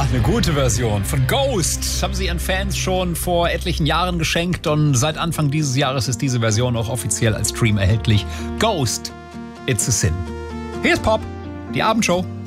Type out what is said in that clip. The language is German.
eine gute Version von Ghost. Haben sie ihren Fans schon vor etlichen Jahren geschenkt und seit Anfang dieses Jahres ist diese Version auch offiziell als Stream erhältlich. Ghost, It's a Sin. Hier ist Pop, die Abendshow.